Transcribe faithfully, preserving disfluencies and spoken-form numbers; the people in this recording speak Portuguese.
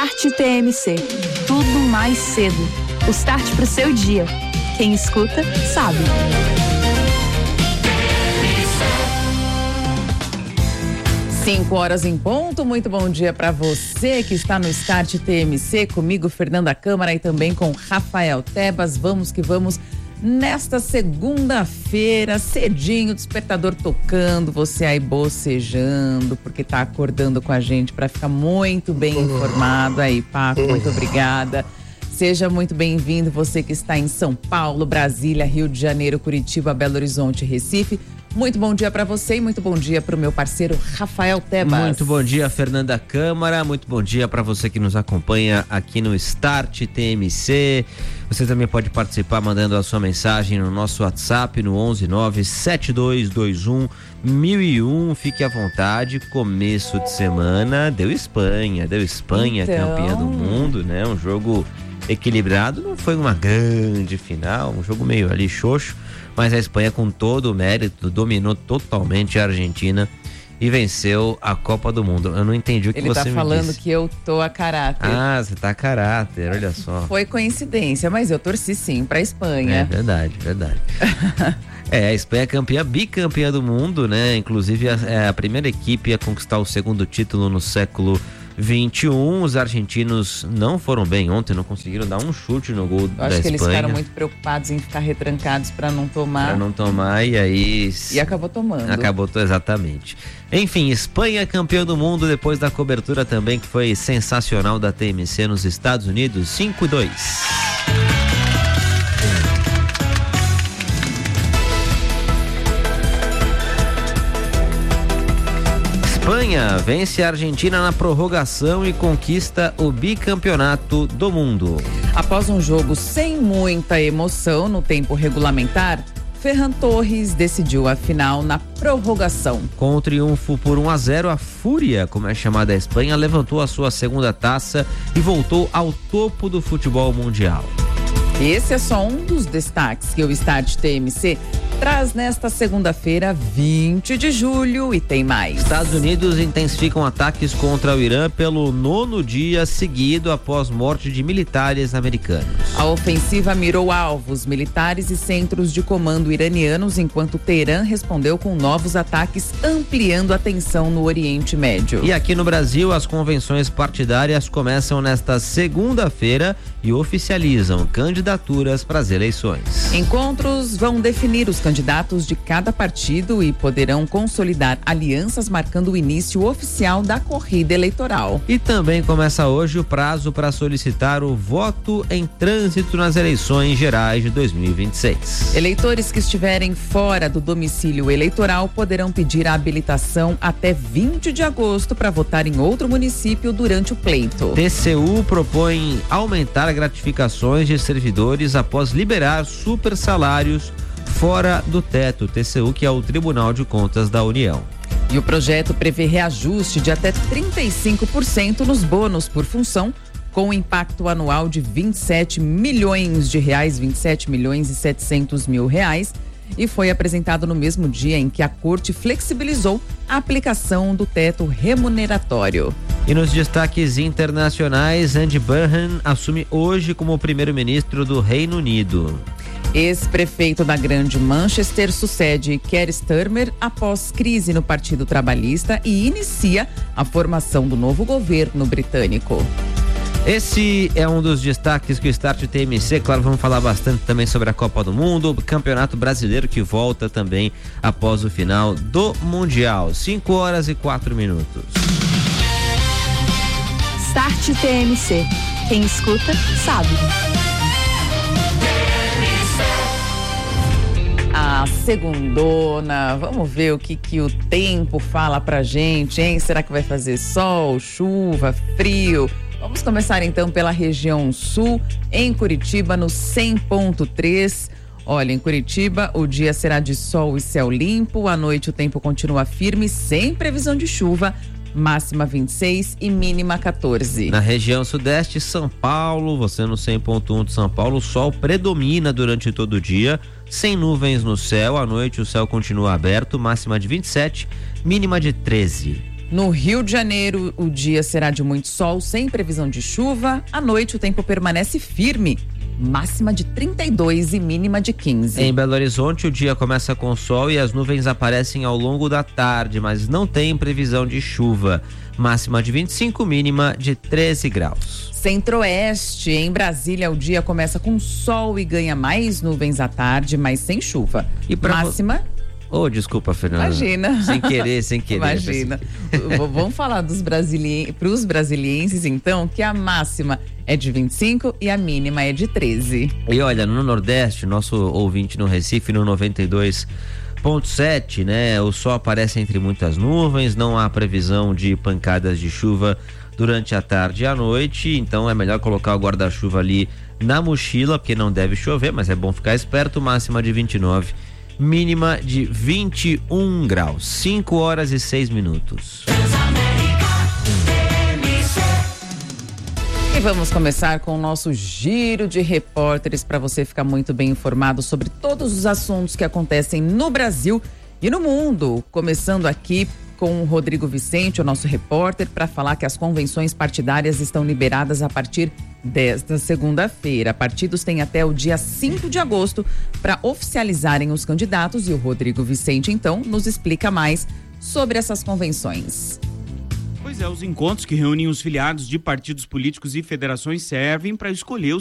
Start T M C. Tudo mais cedo. O start pro seu dia. Quem escuta, sabe. Cinco horas em ponto, muito bom dia para você que está no Start T M C, comigo Fernanda Câmara e também com Rafael Tebas. Vamos que vamos nesta segunda-feira, cedinho, despertador tocando, você aí bocejando, porque tá acordando com a gente para ficar muito bem informado aí, Paco, muito obrigada. Seja muito bem-vindo, você que está em São Paulo, Brasília, Rio de Janeiro, Curitiba, Belo Horizonte, Recife. Muito bom dia para você e muito bom dia para o meu parceiro Rafael Tebas. Muito bom dia, Fernanda Câmara. Muito bom dia para você que nos acompanha aqui no Start T M C. Você também pode participar mandando a sua mensagem no nosso WhatsApp no onze nove sete dois dois um mil e um. Fique à vontade. Começo de semana deu Espanha, deu Espanha então... campeã do mundo, né? Um jogo equilibrado, não foi uma grande final, um jogo meio ali xoxo. Mas a Espanha, com todo o mérito, dominou totalmente a Argentina e venceu a Copa do Mundo. Eu não entendi o que Ele você tá me disse. Ele tá falando que eu tô a caráter. Ah, você tá a caráter, olha só. Foi coincidência, mas eu torci sim pra Espanha. É verdade, verdade. É, a Espanha é campeã, bicampeã do mundo, né? Inclusive é a primeira equipe a conquistar o segundo título no século vinte e um. Os argentinos não foram bem ontem, não conseguiram dar um chute no gol da Espanha. Acho que eles ficaram muito preocupados em ficar retrancados para não tomar. Para não tomar e aí... E acabou tomando. Acabou, exatamente. Enfim, Espanha campeã do mundo depois da cobertura também que foi sensacional da T M C nos Estados Unidos, cinco a dois. Espanha vence a Argentina na prorrogação e conquista o bicampeonato do mundo. Após um jogo sem muita emoção no tempo regulamentar, Ferran Torres decidiu a final na prorrogação. Com o triunfo por um a zero, a Fúria, como é chamada a Espanha, levantou a sua segunda taça e voltou ao topo do futebol mundial. Esse é só um dos destaques que o Start T M C traz nesta segunda-feira, vinte de julho, e tem mais. Estados Unidos intensificam ataques contra o Irã pelo nono dia seguido após morte de militares americanos. A ofensiva mirou alvos militares e centros de comando iranianos, enquanto Teherã respondeu com novos ataques, ampliando a tensão no Oriente Médio. E aqui no Brasil, as convenções partidárias começam nesta segunda-feira e oficializam candidaturas para as eleições. Encontros vão definir os candidatos de cada partido e poderão consolidar alianças, marcando o início oficial da corrida eleitoral. E também começa hoje o prazo para solicitar o voto em trânsito nas eleições gerais de dois mil e vinte e seis. Eleitores que estiverem fora do domicílio eleitoral poderão pedir a habilitação até vinte de agosto para votar em outro município durante o pleito. T C U propõe aumentar gratificações de servidores após liberar super salários fora do teto. T C U, que é o Tribunal de Contas da União. E o projeto prevê reajuste de até trinta e cinco por cento nos bônus por função, com um impacto anual de vinte e sete milhões de reais, vinte e sete milhões e setecentos mil reais, e foi apresentado no mesmo dia em que a Corte flexibilizou a aplicação do teto remuneratório. E nos destaques internacionais, Andy Burnham assume hoje como primeiro-ministro do Reino Unido. Ex-prefeito da Grande Manchester sucede Keir Starmer após crise no Partido Trabalhista e inicia a formação do novo governo britânico. Esse é um dos destaques que o Start T M C, claro, vamos falar bastante também sobre a Copa do Mundo, o Campeonato Brasileiro que volta também após o final do Mundial. cinco horas e quatro minutos. Start T M C. Quem escuta, sabe. A segundona, vamos ver o que, que o tempo fala pra gente, hein? Será que vai fazer sol, chuva, frio? Vamos começar então pela região sul, em Curitiba, no cem ponto três. Olha, em Curitiba, o dia será de sol e céu limpo, à noite o tempo continua firme, sem previsão de chuva, máxima vinte e seis e mínima quatorze. Na região sudeste, São Paulo, você no cem ponto um de São Paulo, o sol predomina durante todo o dia, sem nuvens no céu, à noite o céu continua aberto, máxima de vinte e sete, mínima de treze. No Rio de Janeiro, o dia será de muito sol, sem previsão de chuva. À noite, o tempo permanece firme. Máxima de trinta e dois e mínima de quinze. Em Belo Horizonte, o dia começa com sol e as nuvens aparecem ao longo da tarde, mas não tem previsão de chuva. Máxima de vinte e cinco, mínima de treze graus. Centro-Oeste, em Brasília, o dia começa com sol e ganha mais nuvens à tarde, mas sem chuva. E pra Máxima... Oh, desculpa, Fernanda. Imagina. Sem querer, sem querer. Imagina. Vamos falar dos brasileiros, para os brasilienses, então, que a máxima é de vinte e cinco e a mínima é de treze. E olha, no Nordeste, nosso ouvinte no Recife, no noventa e dois ponto sete, né? O sol aparece entre muitas nuvens, não há previsão de pancadas de chuva durante a tarde e a noite, então é melhor colocar o guarda-chuva ali na mochila, porque não deve chover, mas é bom ficar esperto. Máxima de vinte e nove, mínima de vinte e um graus. cinco horas e seis minutos. E vamos começar com o nosso giro de repórteres para você ficar muito bem informado sobre todos os assuntos que acontecem no Brasil e no mundo. Começando aqui com o Rodrigo Vicente, o nosso repórter, para falar que as convenções partidárias estão liberadas a partir desta segunda-feira. Partidos têm até o dia cinco de agosto para oficializarem os candidatos, e o Rodrigo Vicente, então, nos explica mais sobre essas convenções. Pois é, os encontros que reúnem os filiados de partidos políticos e federações servem para escolher os